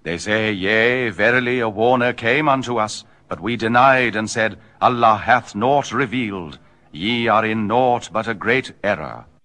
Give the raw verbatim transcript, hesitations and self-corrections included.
They say, Yea, verily a warner came unto us, but we denied and said, Allah hath naught revealed. Ye are in naught but a great error.